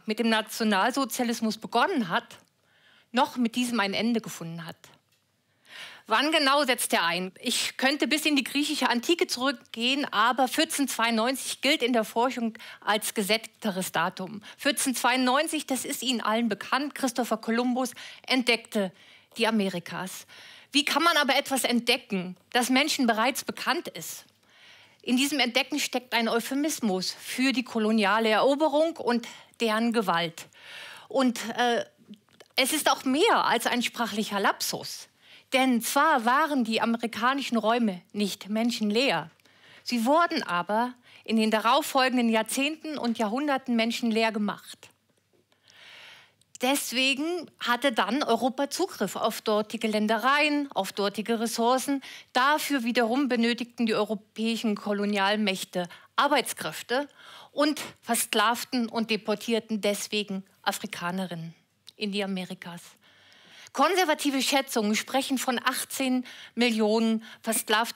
mit dem Nationalsozialismus begonnen hat, noch mit diesem ein Ende gefunden hat. Wann genau setzt er ein? Ich könnte bis in die griechische Antike zurückgehen, aber 1492 gilt in der Forschung als gesättigteres Datum. 1492, das ist Ihnen allen bekannt, Christopher Columbus entdeckte die Amerikas. Wie kann man aber etwas entdecken, das Menschen bereits bekannt ist? In diesem Entdecken steckt ein Euphemismus für die koloniale Eroberung und deren Gewalt. Und es ist auch mehr als ein sprachlicher Lapsus. Denn zwar waren die amerikanischen Räume nicht menschenleer, sie wurden aber in den darauffolgenden Jahrzehnten und Jahrhunderten menschenleer gemacht. Deswegen hatte dann Europa Zugriff auf dortige Ländereien, auf dortige Ressourcen. Dafür wiederum benötigten die europäischen Kolonialmächte Arbeitskräfte und versklavten und deportierten deswegen Afrikanerinnen in die Amerikas. Konservative Schätzungen sprechen von 18 Millionen versklavten